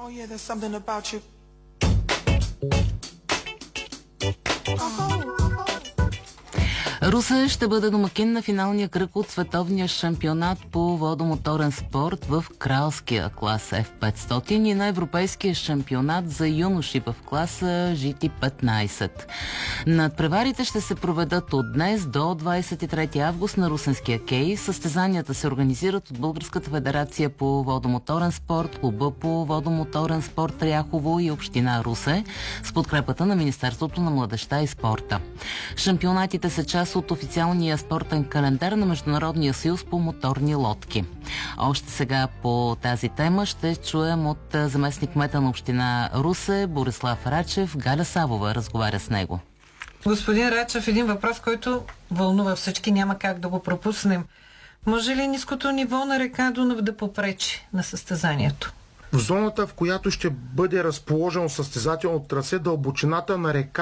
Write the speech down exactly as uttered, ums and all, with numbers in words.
Русе ще бъде домакин на финалния кръг от световния шампионат по водомоторен спорт в кралския клас Еф петстотин и на европейския шампионат за юноши в класа Жи Ти петнайсет. Надпреварите ще се проведат от днес до двайсет и трети август на русенския кей. Състезанията се организират от Българската федерация по водомоторен спорт, Клуба по водомоторен спорт Ряхово и Община Русе с подкрепата на Министерството на младежта и спорта. Шампионатите са част от официалния спортен календар на Международния съюз по моторни лодки. Още сега по тази тема ще чуем от заместник-кмета на община Русе Борислав Рачев. Галя Савова разговаря с него. Господин Рачев, един въпрос, който вълнува всички, няма как да го пропуснем. Може ли ниското ниво на река Дунав да попречи на състезанието? В зоната, в която ще бъде разположено състезателно трасе, дълбочината на река